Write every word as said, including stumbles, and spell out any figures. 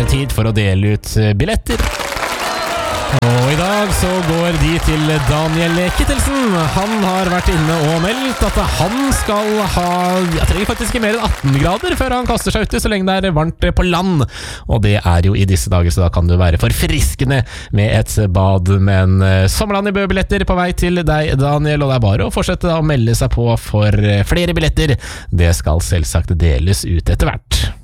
er det tid for å dele ut billetter. Og i dag så går de til Daniel Kittelsen. Han har vært inne og meldt at han skal ha, jeg trenger faktisk ikke mer enn atten grader før han kaster seg ute, så lenge det er varmt på land. Og det er jo i disse dager, så da kan det være forfriskende med et bad. Men Sommerland i Bø-billetter på vei til deg, Daniel, og det er bare å fortsette å melde seg på for flere billetter. Det skal selvsagt deles ut etter hvert.